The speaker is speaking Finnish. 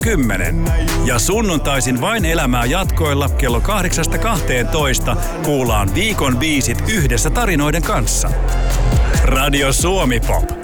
10. Ja sunnuntaisin vain elämää jatkoilla kello 8-12 kuullaan viikon biisit yhdessä tarinoiden kanssa. Radio Suomi Pop.